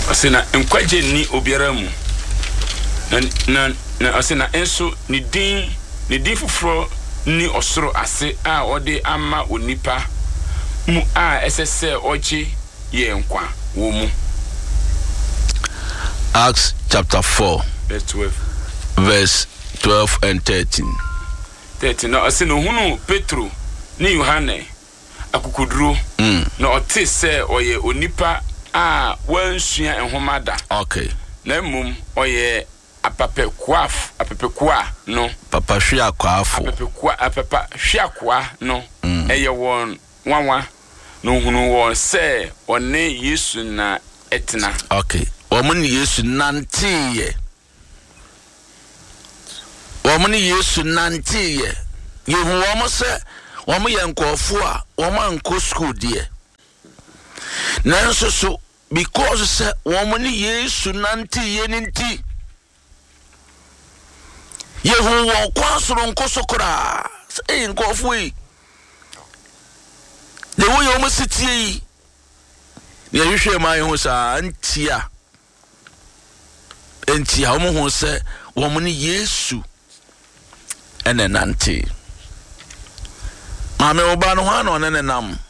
Asina nkwaje ni obiara mu na asina enso ni din fufuro ni osoro ase a ode ama onipa mu a esese oje ye nkwa wo mu. Acts chapter 4 verse 12 and 13. Na asina hunu Petro ni Yohane akukuduro na ote se oye onipa a wansua enhomada. Okay. Na mum oye apepekwa no papa hwia kwaafo apapa hwia kwa no eye won wanwa no hunu won se one Yesu na etna. Okay. Womuni Yesu nantiye. Womuni Yesu nantiye. Yehu womo se womo ye nkofo a womo anko school die. Nanso so because se womuni Yesu nantiye ninti. Yehu wo kwasoro nkoso kora. Nkofo yi. The way womo sitie. Ye hwehwe ma yehu sa antia. Enti ha wo ho se wo mo ni Yesu ene nante mame oba no ha no ne nam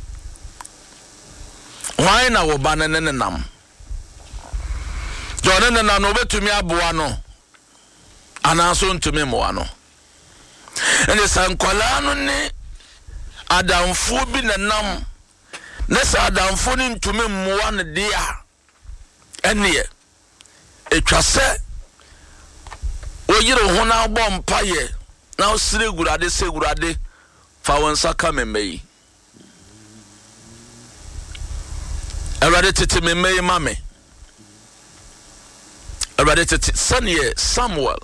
why na wo ba ne nam jo ne nam no betumi aboa no anaso ntumi mo ano ene sankwala no ne adamfo bi ne nam ne sa adamfo ni ntumi mmoa ne dia ene etwase oyire ho na agbo mpaye na osire segurade fa wonsa ka memei erade tete memei mame erade tete sanye Samuel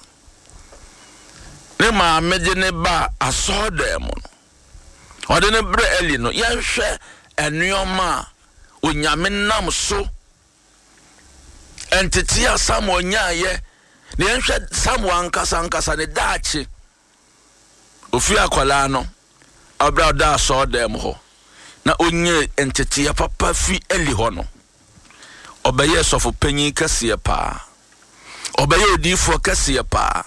ne ma meje ne ba asodem no ode ne bre eli no yenhwe enuoma onyame nam so entity a Samuel nyaye ne yenhwe Samuel ankasa ne daachi ofi akwala no abra da so dem ho na onye entity ya papa fi eli ho no obeye sofo panyin kase pa obeye odifo kase pa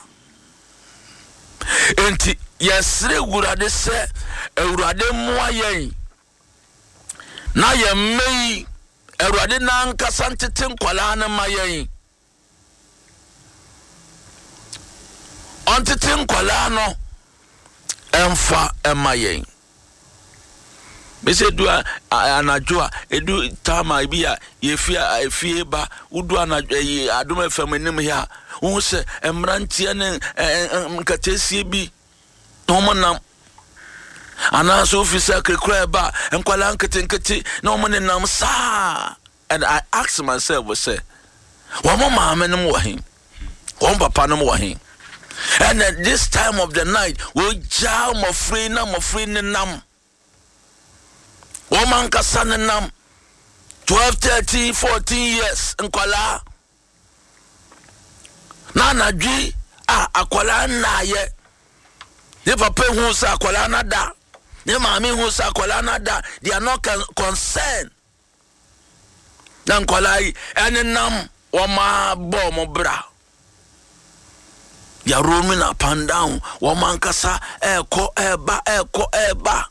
enti yesre gurade se ewurade moa yen na ye mei ewurade na ankasa ntete nkwala na mayen ontete nkwala no emfa emayen bese du anadwo edu tama bia efie ba udu anadwo adom fam enim ya wo se emrantie ne nkatesie bi no monam ana so officer krekra ba enkwala nkete no monam sa. And I asked myself, we say, one more mama no more him, one papa no more him. And at this time of the night, we jam my friend nam. Woman kasan nam 12, 13, 14 years nkwala. Na dwi akwala na ye. Ne papa hu sa akwala na da. Ne mama hu sa akwala na da. They are not concerned. Dan kwalai ene nam wama bomo bra ya romi na pandown wama nkasa eko eba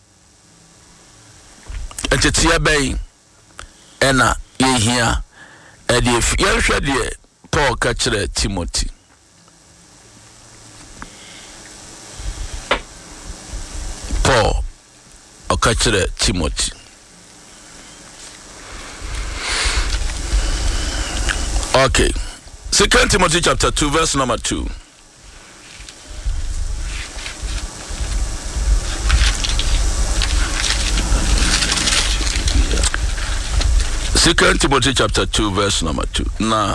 entetia bay ena yehia edie yehwe de Paul ka kire Timothy Paul ka kire Timothy. Okay. 2 Timothy chapter 2 verse number 2. Second Timothy chapter 2 verse number 2. Now,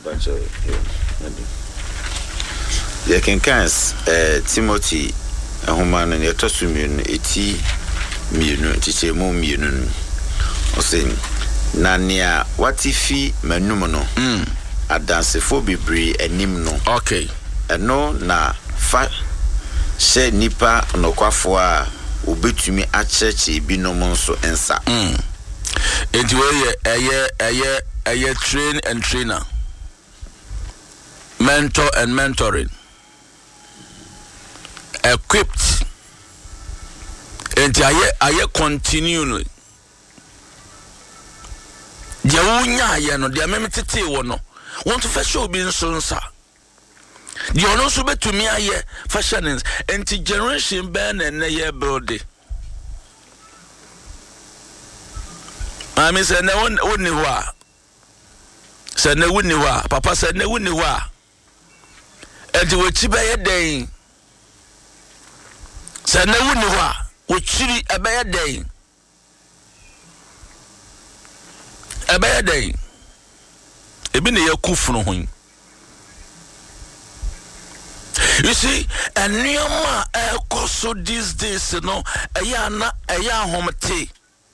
you can Timothy human and yetosumun eti mienu tichemu mienu osin nania watifi manum no adansefo bebre anim no. Okay. Eno na fa she nipa nokwafo a obetumi acheche binom nso ensa. Enti we eye a train and trainer, mentor and mentoring, equipped, and I continually. Jawunya yano dia memetete wono want to fashion obi nso nsa dia ono so betumi aye fashionings enti generation ben na ye build say na woni ho a say na woni ho a papa say na woni ho a enti wo chi be ye den say na woni ho a wo chiri ebe ye den ebeye day ebi ne yakufunu ho. You see, a neoma so these days no eya homete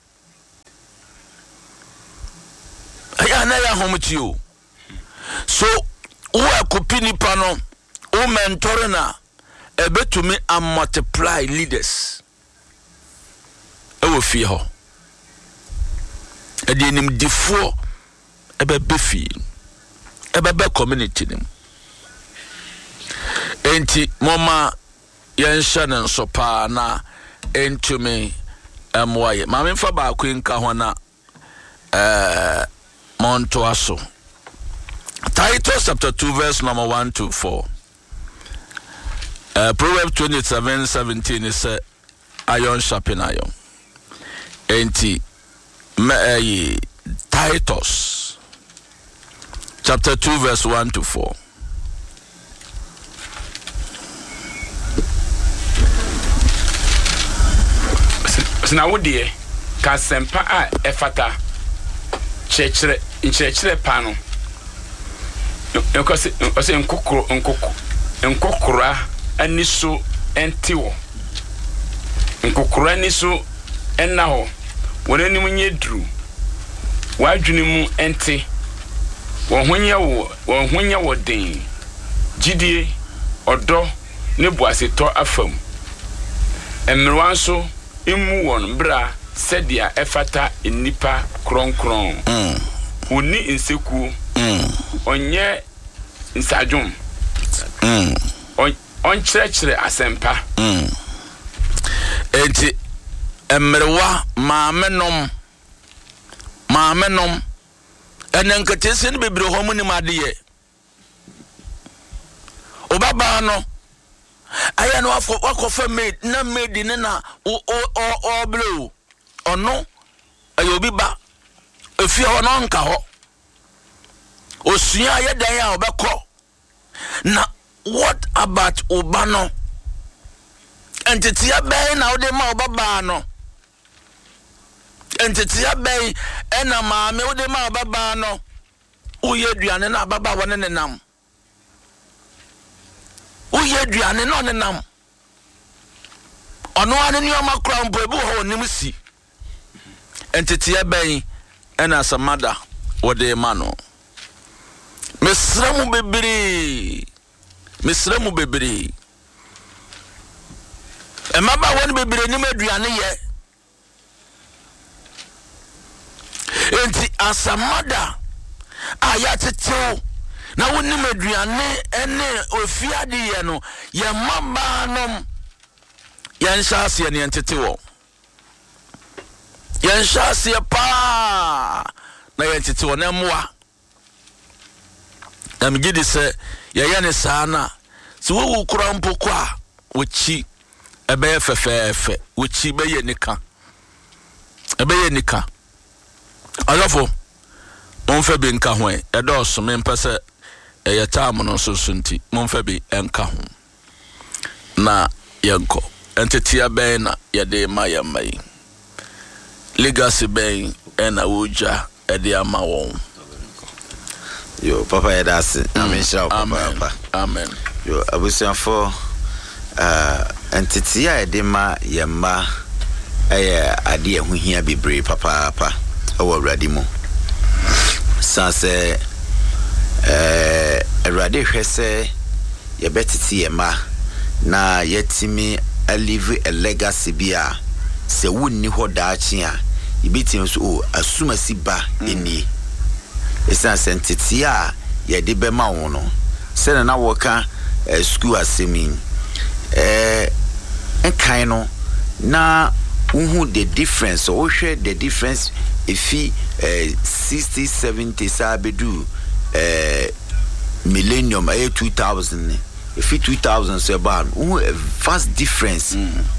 ya homete o. So who akopini pano o mentor na ebetumi am multiply leaders e wo fie ho edi nim difo ebe fi ebe community nim enti moma yensha ne nso pa na entumi amwaye ma memfa ba kwenka ho na monto aso. Titus chapter 2 verse number 1 to 4. Proverbs 27:17 is iron sharpen iron. Enti Titus chapter 2 verse 1 to 4. Sna wodie ka sempa a efata chechere pano ose nkokora aniso entiwo nkokora aniso enna ho wonani munye dru wadwene mu ente wonhonya woden gidie odo ne boaseto afam emmerwanso imu won bra sedia efata enipa kronkron oni inseku onye nsadwom on chire asempa enti emmerwa maamenom enenkatese ne bebre ho mu ni made obaba no aya no wakofa maid na maid ni na o blue ono ayo bi ba efia ho no nka ho osua ye dan ya obekọ na what about obano entity abey na ode ma obaba no entity abey ena maame ode ma obaba no uye aduane na ababa wone nenam uye aduane no nenam ono ane ni o makra mpo ebu ho nim si entity abey ena samada wode ma no mesramu bebere emaba won bebere ni maduane ye enti asamada aya tetew na woni maduane ene ofiade ye no ye maba nom ye nshase ne entetewo ye nshase pa na ye entetewo na mwa namgidi se yayane sana so wo kura mpoko a wochi ebe fefefe wochi be nika alofo monfa bi nka ho edo so mempese eyetam no sunti monfa bi enka ho na yenko entitia ben na yede mayamai legacy ben ena woja ede ama won. Yo, Papa Edasi, Papa. Amen. Yo, abusian for entity edema yema ade hu hia bebre papa owo awrade mu. Sanse awrade hwese ye betiti yema na yetimi live a legacy bia se wonni ho daachi a ibiti so asuma siba eni esan sentiti a ye de be ma wo no se na woka school asemi enkan no na who the difference or share the difference if he 60 70 sabedu millennium 2000 if he 2000 so about who vast difference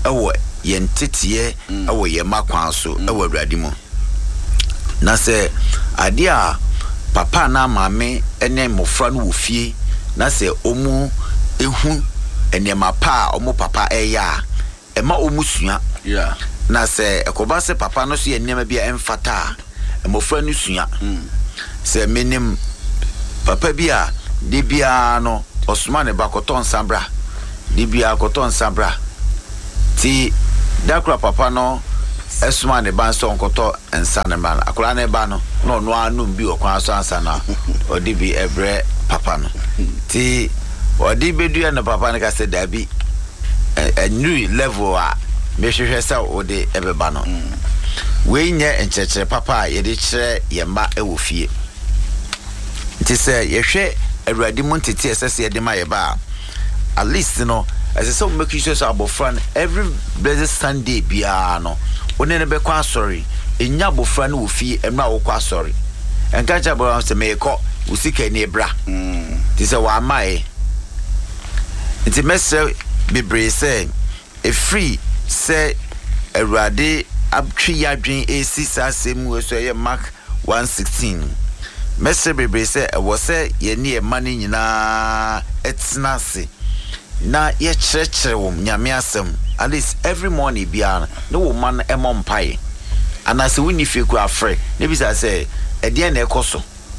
yentete ewo ye makwan so ewo awurade mu na se ade a papa na mame ene mofra no wo fie na se omu ehu ene mapa omu papa eya ema omu sua na se ekoba se papa no so ye nema bia emfata mofra no sua se menim papa bia de bia no osuma ne bakoton sambra de bia koton sambra ti dakra papa no esuma ne ban so nkoto ensa ne ban akora ne ba no no anum bi okwan so ansa na odi bi ebre papa no ti odi bedu na papa ne ka se dabi a new level a me hwehwe sa odi ebeba no we nye enchechere papa ye de kire ye mba ewo fie ti se ye hwe awurade mu ntete esese ye de ma ye ba at least no as so make sure so abofran every blessed Sunday bia no one ne be kwa sorry enya abofran wo fie emra wo kwa sorry enka cha bo se me ko usika ni bra ti se wa mai nti messe bebre se e free se awurade abtwi yadwen esi sasem we so ye Mark 1:16 messe bebre se e wo se ye ni e mani nyina etna se na ye chrechere wo nyame asem at least every morning bia no wo man emompai anase woni feku afre ne bisa se e de na ekoso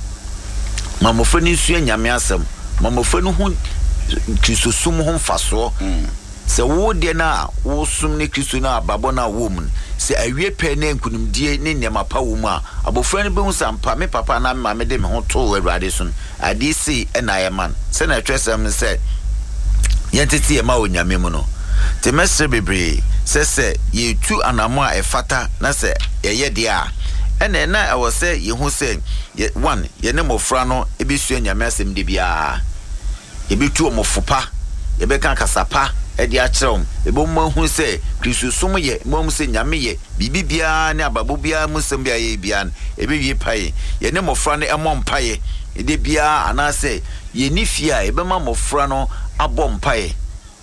mamofo ni nsu nyame asem mamofo no hu krisosum ho mfaso se wo de na wo sum ne kristo na ababo na wo mun se awie pe na nkunumdie ne nyama pa wo mu a abofra ne be hu sampa me papa na me de me ho to awurade sun ade si e na ye man se na twesem se yentiti e ma onyame mu no te mesre bebre se ye tu anamo a efata na se ye de a ene na e wo se ye hu se one ye ne mofra no e bi su anyame asem de bia ye bi tu omofopa ye be kan kasapa e de a kyerem e bo mo hu se krisusum ye mo mu se nyame ye bibibia ne ababo bia mu sem bia ye bia e bi wie pai ye ne mofra no e mo mpaye e de bia anase ye ni fia e be ma mofra no abom pae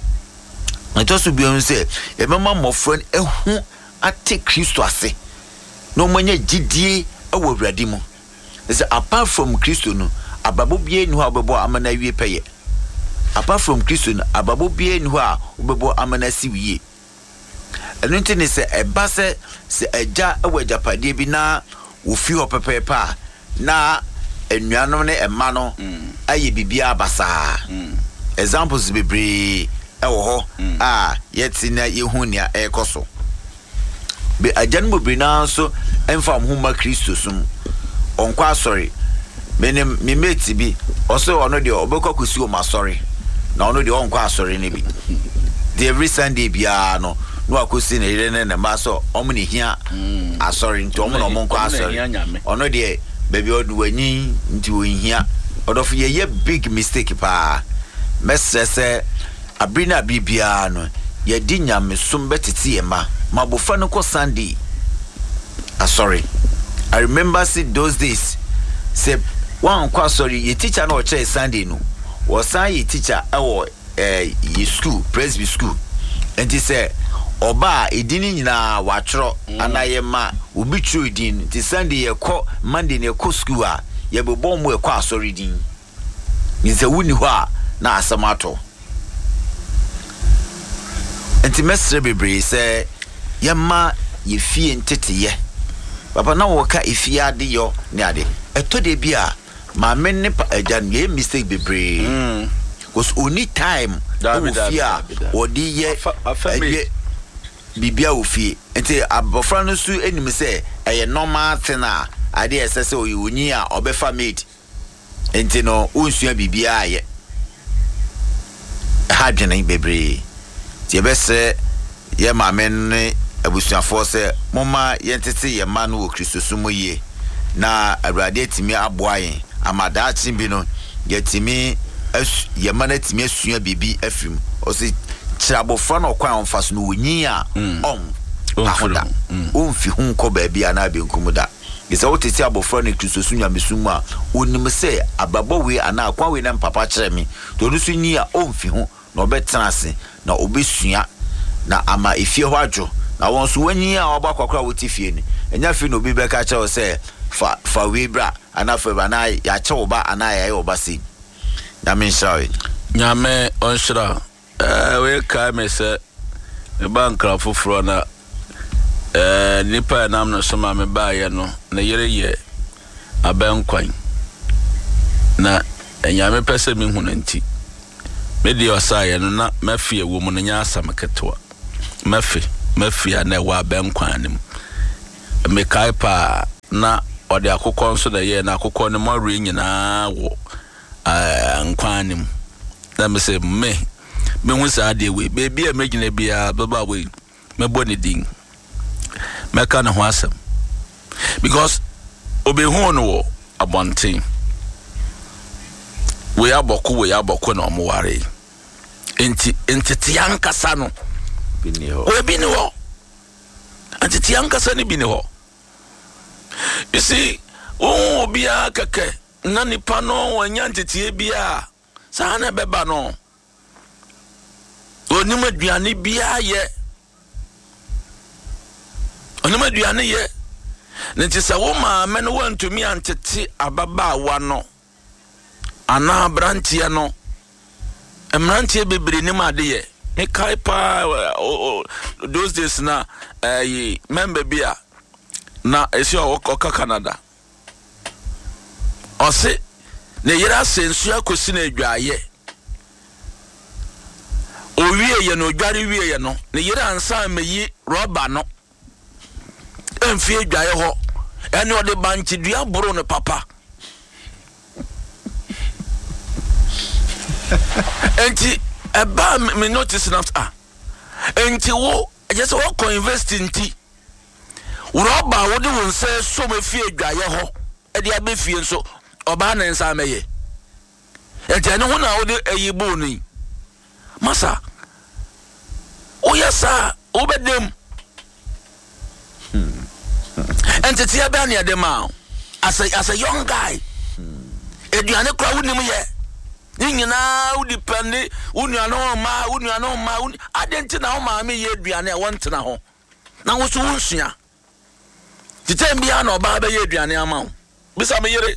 ntoso biom se e mama mofra ehu ate Kristo ase no manya gidie ewo awurade mu se apart from Kristo no ababo bie ni ho obebo amana wie peye apart from Kristo no ababo bie ni ho a obebo amana si wie eno ntini se eba se eja ewo ajapade bi na wo fi ho pepepa na enuanom ne ema no aye bibia abasa examples bebre ewo ho yet na yehunia ekoso be ajan bebre na so emfa mhuma Kristo sum onkwa sorry menem me mate bi oso ono de obekwa kosi o ma sorry na ono de onkwa sorry ne bi the every Sunday bia no akosi na ire ne ma so omni hia sorry nti omo no onkwa sorry ono de baby odu wanyi nti ohia odofo ye big mistake pa mesese abrina bibia no ye di nyame sum betiti e ma mabofa no ko Sunday sorry I remember see those days say one kwa sorry ye teacher na o che Sunday no wo san ye teacher ewo ye school presby school and he say oba edini nyina watro anaye ma obi tru edin ti Sunday ye ko Monday ne ko school a ye bebo mu e ko asori din ni se wuni ho a na asamato enti mesre bebre se yema ye fie ntete ye papa na wo ka ifie ade yo ne ade eto de bia ma men ne ajan ye mistake bebre cause only time ofia odi ye bibia ofie enti abofra no su enim se eye normal thing a ade esese oyunyi a obefa made enti no unsua bibia ye hadwene bebre ti ebese ye ma men abusuafo se moma yentete ye ma no Kristo sumo ye na awurade timi aboa yen amadaakye bi no yetimi yemana timi asua bibi afim o se kyerabofra no kwan on fa so no wonyi a afoda onfi hu ko ba bia na benkum da isa woteti abofra no kristo sunya mesum a onim se ababo we ana akwa we na papa kyerɛ me to no so nyi a onfi hu na obetena ase na obesua na ama efie ho adwo na won so wanyi a oba kwakra woti fie ni enya fie no bi beka kyerɛ se fa we bra ana fa ba na ya kyɛ oba ana ya oba si na me nhyira nyame onhyira we kai me se me bankra foforo na nipa nam no so ma me baaye no na yere ye abankwan na nyame pese me hunu nti me di osaye no na mafie wo mu no nya asam ketwa mafia na wa abankwan nim me kai pa na ode akokɔ nso da ye na akokɔ no mo re nyina wo nkwan nim na me se me hu sa de we baby e megina bia baba we me boni din meka na ho asem because obehu no wo abonten we aboko na omware enti tiankasa no bini ho we bini ho enti tiankasa ni bini ho you see obia keke na nipa no wanya ntetie bia sa na beba no onima duane bia ye onima duane ye nti sa wo ma me no wantumi antete ababa wa no ana brantie no emrantie bebre ni ma de ye e kai pa those days na member bia na esi oka Canada ose ne yira sensu akosi na adwaye owie ye no dware wie ye no ne yira ansa meyi rubber no emfi adwaye ho ene ode banchi dua boro ne papa enti eba me notice na enti wo just wo ko invest inti rubber wo de won se so me fi adwaye ho e de abefie nso oba na nsa meye enti ene ho na wo de ayibo ni masa oyasa obedem enti tia ba na de ma as a young guy eduane kwa wonim ye nyina wo depend unuano ma adenti na wo ma me ye eduane e wontena ho na wo so wonsua titem bia na oba ba ye eduane ama wo bisa me yere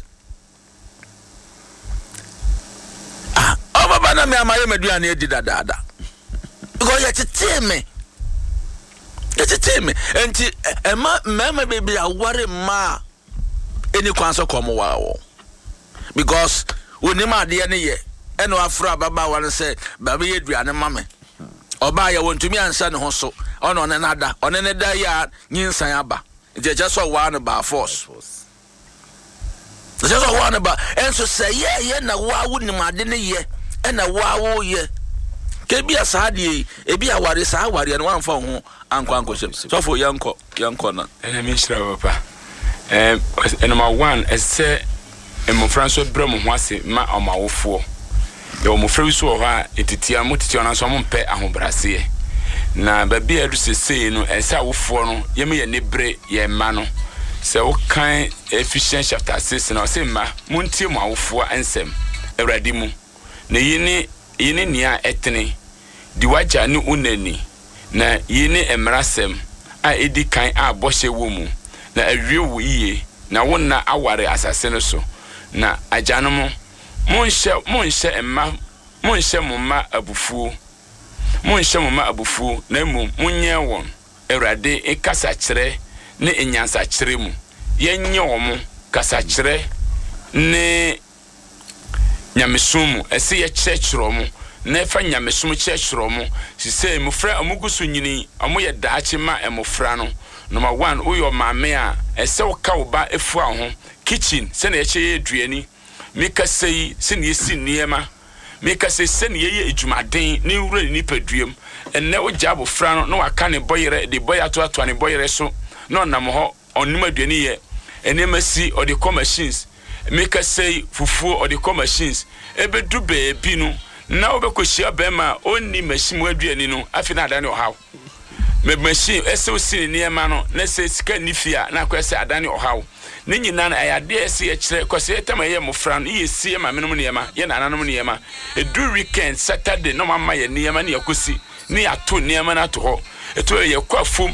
baba na me amaye meduane edi dadada because yetete me enti mama baby aware ma eni kwanso komo wawo because woni ma de ne ye eno afra baba wan say baba ye duane mame oba ya wontumi ansa ne ho so ono ne nada one ne da ya nyinsan aba jeje so wa ne ba force jeje so wa ne ba enso say ye na wa woni ma de ne ye ena wa wo ye ke bia sa de e bia ware sa ware no amfa ho ankwanko so for yanko na ena me shira papa number 1 ese mo franso bra mo ho ase ma omawofo ye mo fra wiso ho a etitia mo titia na so mo mpe ahobrase na ba bia du sesei no ese awofo no ye me ye ne bre ye ma no se wo kan Ephesians chapter 6 na se ma mo ntie mo awofo ansem awrade mu na yini nia etene di waja ni unani na yini emrasem a edi kan a boshe wo mu na awie wo iye na wonna aware asase no so na ajanom monhye emma monhye momma abufuo na mu munye won awrade ekasa kire ne enyansa kire mu yenye wo mu kasa kire ne nyamesumu ese ye kyerɛkyerɛ mu na fa nyamesumu kyerɛkyerɛ mu sise mufra amugusu nyini amoyɛ daache ma emufra no number 1 uyo maame a ese woka wo ba efu ho kitchen se na ye aduani mika sei se na yesi niema mika sei se na ye edwumaden ne wura ni paduam enne wo jabo fra no na waka ne boyere de boyato ato ne boyere so na onam ho onum aduani ye enemasi or the machines make us say fufu or the machines ebe du baby no na obekohia bema onni machine waduani no afina adane ohaw me machine eso si niema no na se sika nifia na kwese adane ohaw ne nyina na ayade ese ye kire kwese etama ye mofra no ye sie ma menom niema ye nananom niema edu weekend Saturday no mama ye niema ne yakosi ne ato niema na to ho eto ye kwafum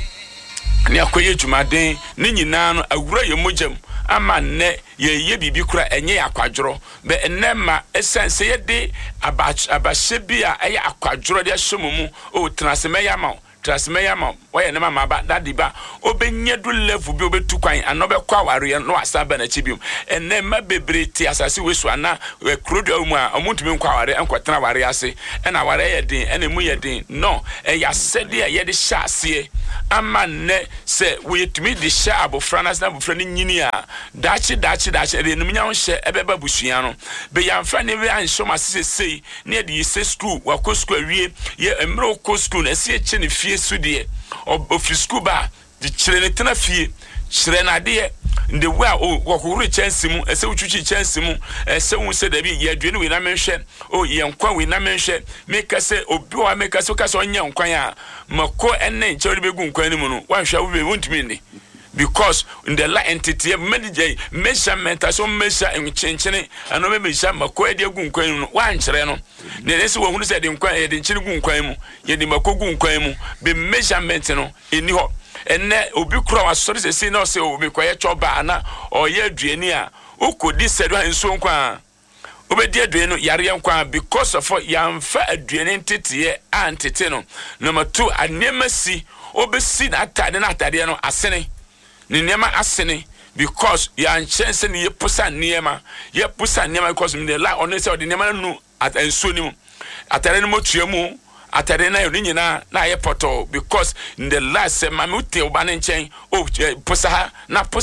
ne akoye dwumaden ne nyina no awura ye mojam ama ne ye bibi kura enye akwadworo be enema essence ye de abahye bia eye akwadworo de hyemumu o transmeya ma transmeya ma waye nema maba dadiba obenya du level bi obetu kwan anobekwa aware no asaba na chibium enema bebrete asase wesu ana krodo mu a omuntumi nkwa aware enkotena aware ase ena aware ye den ena mu ye den no ya sede ye de hya ase ama ne se wetumi de hya abofra na abofra ni nyini a dachi de numnya ho hye ebeba busua no be yamfa ne be anhom asese ne de yise school wako school awie ye emro ko school na se eche ne fie sudie office school ba di kire ne tena fie kire na de the way wako chance mu ese uchuchi chance mu ese wu se da bi ye dwene we na menhwe o ye nkwa we na menhwe make say obi wa make say ka so nya nkwan a mako enne nche ori begu nkwan ni mu no wan hwa we wontumi ni because in the la entity manage measurement so measure enchenchene ano me measure mako e de gu nkwan no wan kire no ne nese wo hunu se de nkwan e de nchiri gu nkwan mu ye de mako gu nkwan mu be measurement no eni ho enne obi kura wasori se na se obi kwaye choba ana oye aduani a okodi sedo enso nkwa obedi aduani no yare nkwa because of yamfa aduani ntete antete no number 2 anemasi obesi na atade no asene ni nema asene because ya chance ni yepusa niema because me la onese odi nema no at enso ni atare no motuamu atare na yoni nyina na ye poto because in the last mamute obane nchen o pusa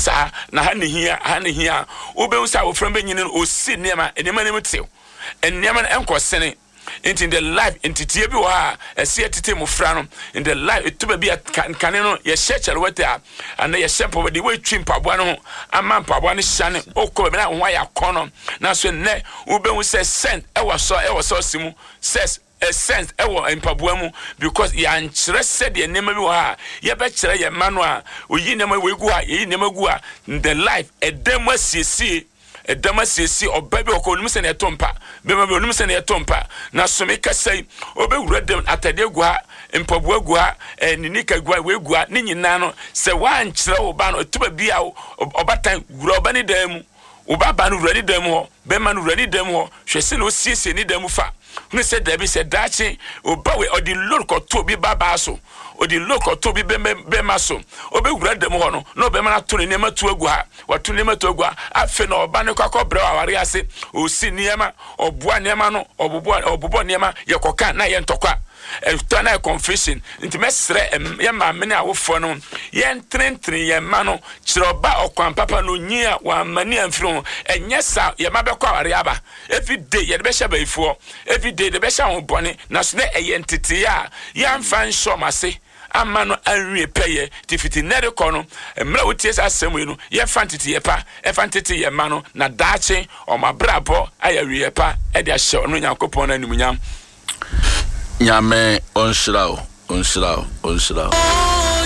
na ha ne hia obe usa wo from benyine o si nema enema ne mute enema enkosene into the life entity bi wa ese etete mofra no in the life etuba bi kane no ye shechel weta and ye sempo de we twimpa boa no ama mpaboa no hyane okọ be na ho ya kono na so ne ube hu se send e wo so simu says a sense ewo empaboa mu because ya nkyere said ye nema bi wa ye be kyere ye manu a oyi nema we gu a ye nema gu a the life edem asiesie obabi okonum se na etompa be ma onum se na etompa na so me kasai obewura dem atade gu a empaboa gu a ninika gu a we gu a ne nyina no se wan kyere wo ba no tuba bia obatan gura obani dem obaba no wurani dem ho be ma no wurani dem ho hwese na osiesie ni dem fa ne said there be said dachi obawe odi lorko to bi baba so odi lorko to bi be maso obe gura dem ho no be mana to ne nema to agu ha wato nema to agu afe na oba ne kwakọ bre aware ase osi nema oboa nema no obobo nema yekoka na ye ntokwa etana confession nti mesre ye ma me na awofo no ye ntrentre ye ma no kiroba okwan papa no nyia wa mani amfiro enye sa ye ma be kwa aware aba every day ye be sha baifo every day de be sha ho bone na so na eye ntete ya ya mfa nso mase ama no anwie peye tifiti nere kono emra woties asemu no ye fantete ye pa e fantete ye ma no na daache o mabrabo ayawie pa e de ahye no Nyankopon na nimunyam Nyame onshirao